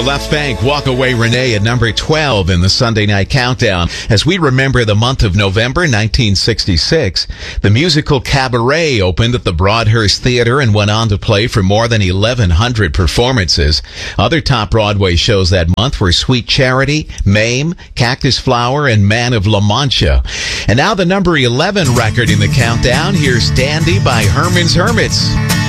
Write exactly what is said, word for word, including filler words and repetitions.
Left Bank, Walk Away Renee at number twelve in the Sunday Night Countdown. As we remember the month of November nineteen sixty-six, the musical Cabaret opened at the Broadhurst Theater and went on to play for more than eleven hundred performances. Other top Broadway shows that month were Sweet Charity, Mame, Cactus Flower, and Man of La Mancha. And now the number eleven record in the countdown. Here's Dandy by Herman's Hermits.